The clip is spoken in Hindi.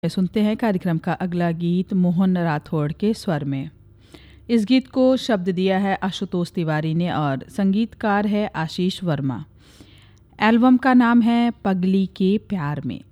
सुनते हैं कार्यक्रम का अगला गीत मोहन राठौड़ के स्वर में। इस गीत को शब्द दिया है आशुतोष तिवारी ने और संगीतकार है आशीष वर्मा। एल्बम का नाम है पगली के प्यार में।